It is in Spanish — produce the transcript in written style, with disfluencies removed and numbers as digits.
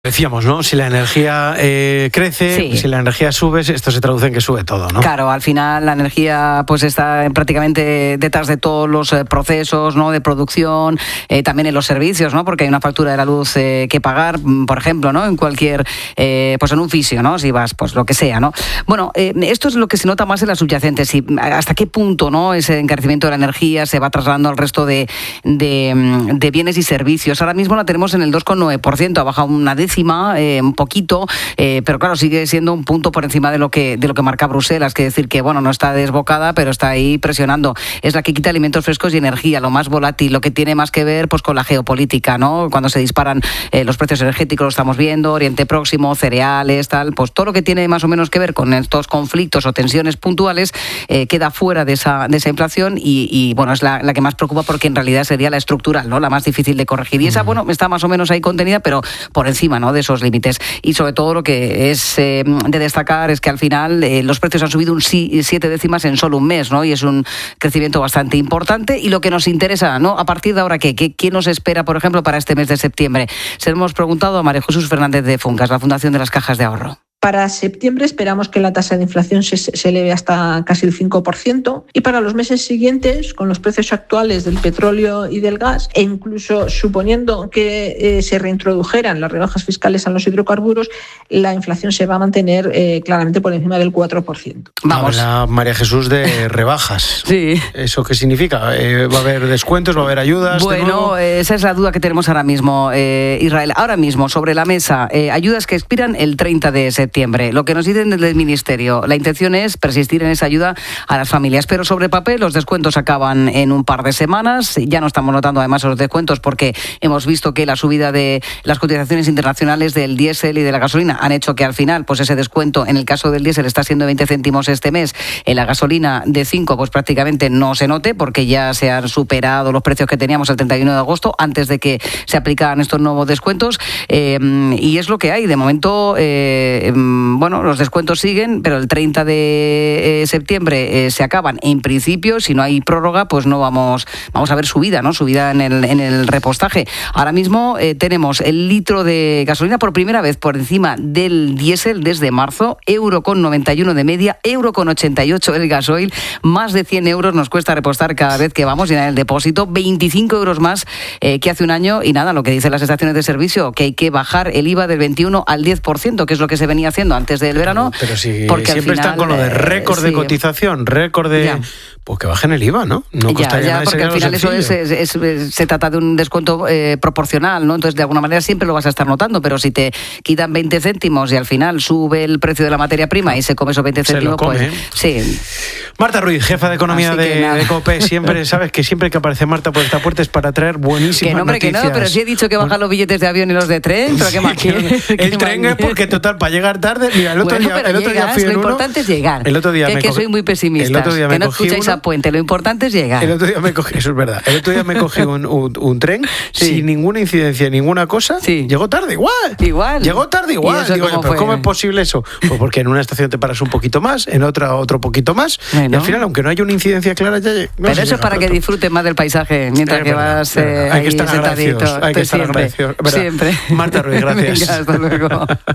Decíamos, ¿no? Si la energía crece, sí. Si la energía sube, esto se traduce en que sube todo, ¿no? Claro, al final la energía pues está prácticamente detrás de todos los procesos, ¿no? De producción, también en los servicios, ¿no? Porque hay una factura de la luz que pagar, por ejemplo, ¿no? En cualquier, pues en un fisio, ¿no? Si vas, pues lo que sea, ¿no? Bueno, esto es lo que se nota más en las subyacentes. Y hasta qué punto, ¿no? Ese encarecimiento de la energía se va trasladando al resto de bienes y servicios. Ahora mismo la tenemos en el 2,9%, ha bajado una décima, un poquito, pero claro, sigue siendo un punto por encima de lo que marca Bruselas, que decir que, bueno, no está desbocada, pero está ahí presionando. Es la que quita alimentos frescos y energía, lo más volátil, lo que tiene más que ver pues con la geopolítica, ¿no? Cuando se disparan los precios energéticos, lo estamos viendo, Oriente Próximo, cereales, tal, pues todo lo que tiene más o menos que ver con estos conflictos o tensiones puntuales queda fuera de esa inflación y bueno, es la que más preocupa porque en realidad sería la estructural, ¿no? La más difícil de corregir. Y esa, bueno, está más o menos ahí contenida, pero por encima, ¿no? De esos límites. Y sobre todo lo que es de destacar es que al final los precios han subido 7 décimas en solo un mes, ¿no? Y es un crecimiento bastante importante. Y lo que nos interesa, ¿no? A partir de ahora, ¿qué nos espera, por ejemplo, para este mes de septiembre? Se lo hemos preguntado a María Jesús Fernández de Funcas, la Fundación de las Cajas de Ahorro. Para septiembre esperamos que la tasa de inflación se eleve hasta casi el 5% y para los meses siguientes, con los precios actuales del petróleo y del gas, e incluso suponiendo que se reintrodujeran las rebajas fiscales a los hidrocarburos, la inflación se va a mantener claramente por encima del 4%. Vamos. Habla María Jesús de rebajas. Sí. ¿Eso qué significa? ¿Va a haber descuentos? ¿Va a haber ayudas? Bueno, esa es la duda que tenemos ahora mismo, Israel. Ahora mismo, sobre la mesa, ayudas que expiran el 30 de septiembre. Lo que nos dicen desde el Ministerio, la intención es persistir en esa ayuda a las familias, pero sobre papel los descuentos acaban en un par de semanas. Ya no estamos notando además los descuentos porque hemos visto que la subida de las cotizaciones internacionales del diésel y de la gasolina han hecho que al final pues ese descuento en el caso del diésel está siendo 20 céntimos este mes, en la gasolina de 5 pues prácticamente no se note porque ya se han superado los precios que teníamos el 31 de agosto antes de que se aplicaran estos nuevos descuentos y es lo que hay de momento. Bueno, los descuentos siguen, pero el 30 de septiembre se acaban. En principio, si no hay prórroga, pues no vamos a ver subida, ¿no? Subida en el repostaje. Ahora mismo tenemos el litro de gasolina por primera vez por encima del diésel desde marzo, 1,91 de media, 1,88 el gasoil, más de 100 euros nos cuesta repostar cada vez que vamos a llenar el depósito, 25 euros más que hace un año y nada, lo que dicen las estaciones de servicio, que hay que bajar el IVA del 21 al 10%, que es lo que se venía haciendo antes del verano. Pero si porque siempre están con lo de récord de cotización, récord de... Ya. Pues que bajen el IVA, ¿no? No costaría nada, porque al final eso se trata de un descuento proporcional, ¿no? Entonces, de alguna manera siempre lo vas a estar notando, pero si te quitan 20 céntimos y al final sube el precio de la materia prima y se come esos 20 céntimos, pues sí. Marta Ruiz, jefa de Economía de COPE, siempre sabes que siempre que aparece Marta por esta puerta es para traer buenísimas noticias. Que no, pero sí he dicho que bajan los billetes de avión y los de tren, pero ¿qué más quieres? El tren es porque, total, para llegar tarde... Mira, el otro día fui en lo importante es llegar. El otro día que soy muy pesimista. Que no escucháis a Puente, lo importante es llegar. El otro día me cogí, eso es verdad. El otro día me cogí un tren sin ninguna incidencia, ninguna cosa. Sí. Llegó tarde igual. Llegó tarde igual. Digo, ¿pero cómo es posible eso? Pues porque en una estación te paras un poquito más, en otra otro poquito más. Bueno. Y al final, aunque no haya una incidencia clara, ya no. Pero eso es para que disfrutes más del paisaje mientras que vas hay que estar agradecidos. Hay que estar agradecidos. Siempre. Marta Ruiz, gracias. Venga, hasta luego.